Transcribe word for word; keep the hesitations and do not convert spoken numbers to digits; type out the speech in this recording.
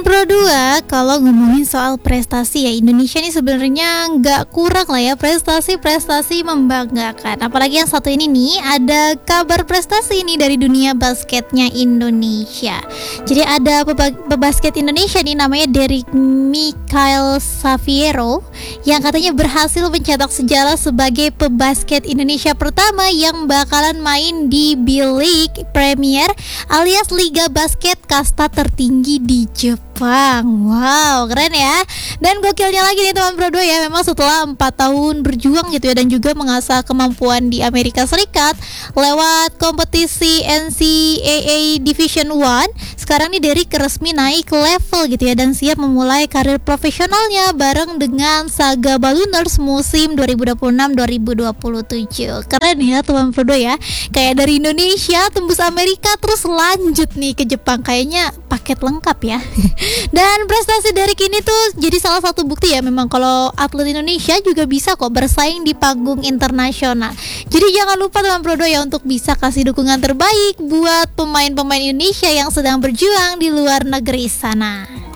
Teman Pro dua, kalau ngomongin soal prestasi ya, Indonesia nih sebenarnya nggak kurang lah ya prestasi-prestasi membanggakan. Apalagi yang satu ini nih, ada kabar prestasi nih dari dunia basketnya Indonesia. Jadi ada peba- pebasket Indonesia nih namanya Derek Mikael Saviero yang katanya berhasil mencetak sejarah sebagai pebasket Indonesia pertama yang bakalan main di B-League Premier alias Liga Basket kasta tertinggi di Jepang. Wow, keren ya. Dan gokilnya lagi nih teman Pro dua ya, memang setelah empat tahun berjuang gitu ya dan juga mengasah kemampuan di Amerika Serikat lewat kompetisi N C A A Division one, sekarang nih Derek resmi naik level gitu ya dan siap memulai karir profesionalnya bareng dengan Saga Ballooners musim dua ribu dua puluh enam dua ribu dua puluh tujuh. Keren ya teman Pro dua ya. Kayak dari Indonesia tembus Amerika terus lanjut nih ke Jepang, kayaknya paket lengkap ya. Dan prestasi Derek ini tuh jadi salah satu bukti ya memang kalau atlet Indonesia juga bisa kok bersaing di panggung internasional. Jadi jangan lupa teman Pro dua ya untuk bisa kasih dukungan terbaik buat pemain-pemain Indonesia yang sedang berjuang di luar negeri sana.